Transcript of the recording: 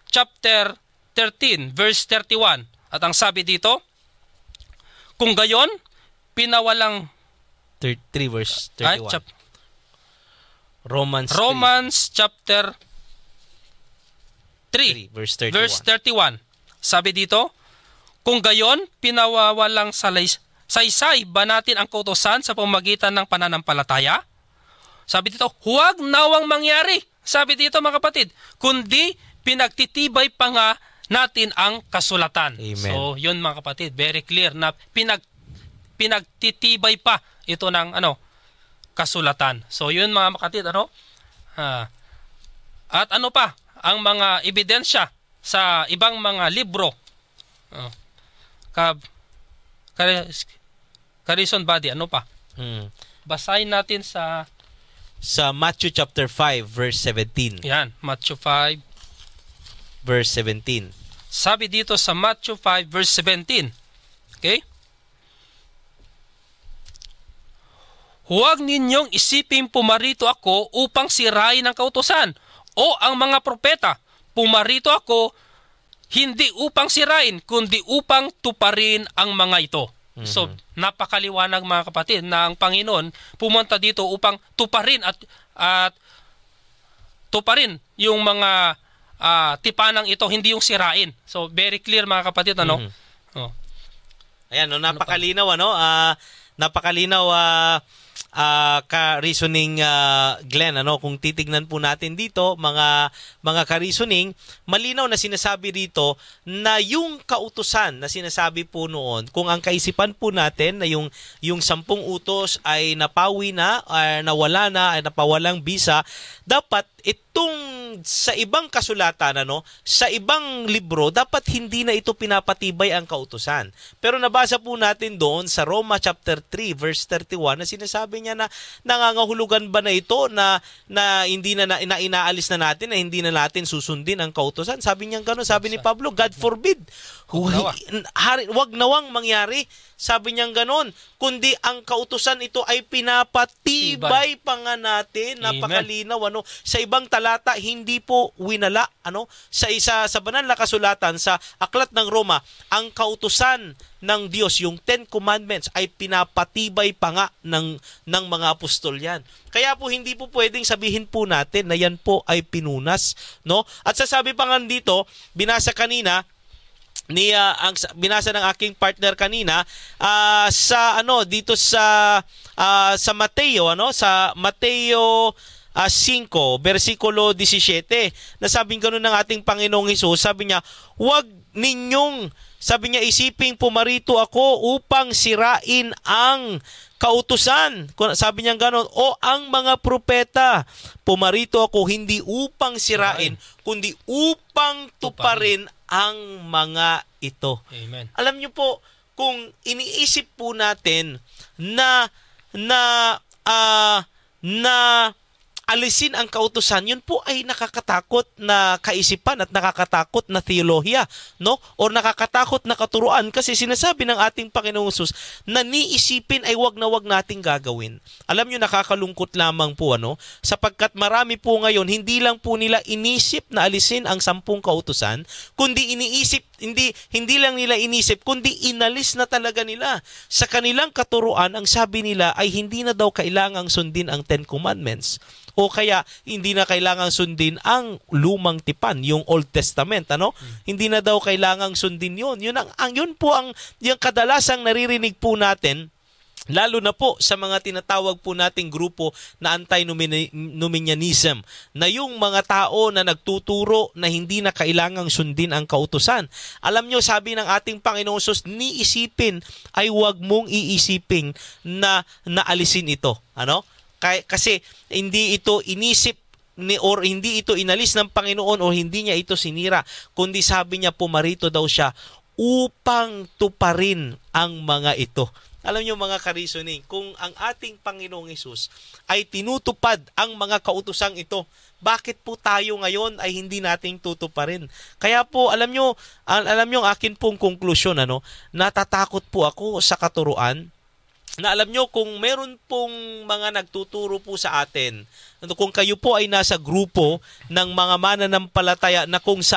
chapter 13, verse 31. At ang sabi dito, kung gayon, pinawalang 3 verse 31. Romans chapter 3, verse 31. Sabi dito, kung gayon, pinawawalang saysay ba natin ang kautusan sa pamamagitan ng pananampalataya? Sabi dito, huwag nawang mangyari. Sabi dito mga kapatid, kundi pinagtitibay pa nga natin ang kasulatan. Amen. So, yun mga kapatid, very clear na pinagtitibay pa ito ng kasulatan. So, yun mga kapatid, at ano pa ang mga ebidensya sa ibang mga libro. Carison Body, ano pa? Basahin natin sa Matthew chapter 5 verse 17. Yan, Matthew 5 verse 17. Sabi dito sa Matthew 5 verse 17. Okay? Huwag ninyong isiping pumarito ako upang sirain ang kautusan o ang mga propeta. Pumarito ako hindi upang sirain, kundi upang tuparin ang mga ito. So, napakaliwanag mga kapatid na ang Panginoon pumunta dito upang tuparin at tuparin yung mga tipanang ito, hindi yung sirain. So, very clear mga kapatid, Ayan, napakalinaw, napakalinaw ka-reasoning, Glenn, kung titignan po natin dito, mga ka-reasoning, malinaw na sinasabi rito na yung kautusan na sinasabi po noon, kung ang kaisipan po natin na yung 10 utos ay napawi na, nawala na, ay napawalang bisa, dapat itong sa ibang kasulatan, sa ibang libro, dapat hindi na ito pinapatibay ang kautusan. Pero nabasa po natin doon sa Roma chapter 3 verse 31 na sinasabi niya na nangangahulugan ba na ito na hindi na inaalis na natin, na hindi na natin susundin ang kautusan. Sabi niya gano'n, sabi ni Pablo, God forbid. Huwag nawang mangyari. Sabi niya gano'n, kundi ang kautusan ito ay pinapatibay pa nga natin. Napakalinaw, sa ibang talata hindi po winala, sa banal na kasulatan sa aklat ng Roma, ang kautusan ng Diyos, yung 10 commandments, ay pinapatibay pa nga ng mga apostol yan. Kaya po hindi po pwedeng sabihin po natin na yan po ay pinunas, At sasabi pa nga dito, binasa kanina binasa ng aking partner kanina dito sa Mateo, sa Mateo 5 versikulo 17. Nasabing ganoon ng ating Panginoong Hesus, sabi niya, huwag ninyong, sabi niya, isiping pumarito ako upang sirain ang kautusan. Sabi niya gano'n, o ang mga propeta. Pumarito ako hindi upang sirain, kundi upang tuparin ang mga ito. Amen. Alam niyo po, kung iniisip po natin na alisin ang kautusan, yun po ay nakakatakot na kaisipan at nakakatakot na theolohiya, or nakakatakot na katuruan, kasi sinasabi ng ating Panginoong Hesus na niisipin ay wag na wag nating gagawin. Alam nyo, nakakalungkot lamang po, sapagkat marami po ngayon, hindi lang po nila inisip na alisin ang 10 kautusan, kundi hindi lang nila inisip, kundi inalis na talaga nila. Sa kanilang katuruan, ang sabi nila ay hindi na daw kailangang sundin ang 10 Commandments. O kaya hindi na kailangang sundin ang lumang tipan, yung Old Testament, Hindi na daw kailangang sundin 'yon. Yun po ang yung kadalasang naririnig po natin, lalo na po sa mga tinatawag po nating grupo na anti-Numenianism, na yung mga tao na nagtuturo na hindi na kailangang sundin ang kautusan. Alam nyo, sabi ng ating Panginoong Hesus, niisipin ay huwag mong iisipin na alisin ito. Kasi hindi ito inisip or hindi ito inalis ng Panginoon o hindi niya ito sinira, kundi sabi niya pumarito daw siya upang tuparin ang mga ito. Alam niyo mga ka-reasoning, kung ang ating Panginoong Hesus ay tinutupad ang mga kautosang ito, bakit po tayo ngayon ay hindi nating tutuparin? Kaya po alam niyo ang akin pong konklusyon, natatakot po ako sa katuruan, na alam nyo, kung meron pong mga nagtuturo po sa atin, kung kayo po ay nasa grupo ng mga mananampalataya na kung